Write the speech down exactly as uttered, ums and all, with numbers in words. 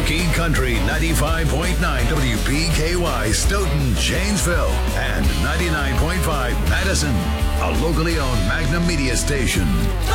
Talking Country ninety-five point nine W P K Y Stoughton, Janesville, and ninety-nine point five Madison, a locally owned Magnum media station.